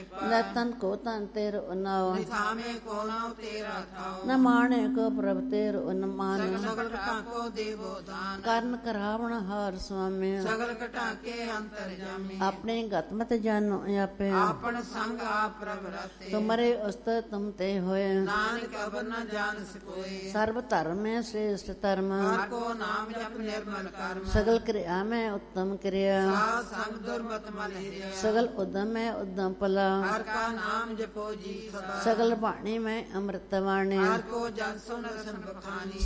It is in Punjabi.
ਲੈ ਤਨ ਕੋ ਤਨ ਤੇਰ ਉਨਾਓ ਨਿਥਾਵੇਂ ਕੋ ਨਾਉ ਤੇਰਾ ਥਾਉ ਨ ਮਾਣੇ ਕੋ ਪ੍ਰਭ ਤੇਰ ਉਨ ਮਾਨ ਸਗਲ ਘਟਾ ਕੋ ਦੇਵੋ ਦਾਨ ਕਰਨ ਕਰਾਵਣ ਹਾਰ ਸੁਆਮੀ ਸਗਲ ਘਟਾ ਕੇ ਅੰਤਰ ਜਾਮੀ ਆਪਣੇ ਗਤਮਤ ਜਾਨੋ ਆਪੇ ਆਪਨ ਸੰਗ ਆਪ ਪ੍ਰਭ ਰਤੇ ਤੁਮਰੇ ਉਸਤਤ ਤੁਮ ਤੇ ਹੋਏ ਨਾਨਕ ਅਵਰ ਨ ਜਾਣ ਸਕੋਏ ਸਰਬ ਧਰਮ ਮੈਂ ਸ੍ਰੇਸ਼ਟ ਧਰਮ ਹਰ ਕੋ ਨਾਮ ਜਪ ਨਿਰਮਲ ਕਰਮ ਸਗਲ ਕਿਰਿਆ ਮੈਂ ਉੱਤਮ ਕਿਰਿਆ ਸਾਧ ਸੰਗ ਦੁਰਮਤ ਮਲ ਹਿਰਿਆ ਸਗਲ ਉਦਮ ਮੈਂ ਉਦਮ ਭਲਾ ਹਰ ਕਾ ਨਾਮ ਜਪੋ ਜੀ ਸਦਾ ਸਗਲ ਬਾਣੀ ਮੈਂ ਅੰਮ੍ਰਿਤ ਬਾਣੀ ਹਰ ਕੋ ਜਨ ਸੁਨ ਰਸਨ ਬਖਾਨੀ